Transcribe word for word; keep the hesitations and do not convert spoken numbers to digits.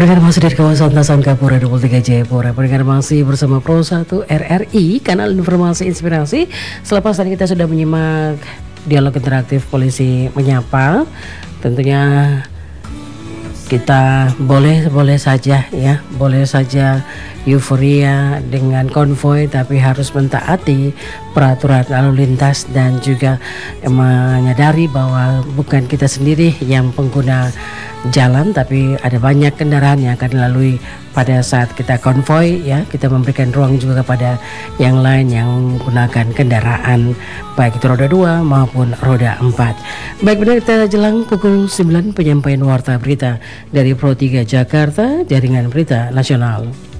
Pendengar masih dari kawasan Sangkapura dua puluh tiga Jayapura. Pendengar masih bersama Pro satu R R I, kanal informasi inspirasi. Selepas tadi kita sudah menyimak dialog interaktif polisi menyapa. Tentunya kita boleh boleh saja ya, boleh saja euforia dengan konvoi, tapi harus mentaati peraturan lalu lintas dan juga menyadari bahwa bukan kita sendiri yang pengguna jalan, tapi ada banyak kendaraan yang akan dilalui pada saat kita konvoi ya. Kita memberikan ruang juga kepada yang lain yang menggunakan kendaraan baik itu roda dua maupun roda empat. Baik, benar, kita jelang pukul sembilan penyampaian warta berita dari Pro tiga Jakarta, Jaringan Berita Nasional.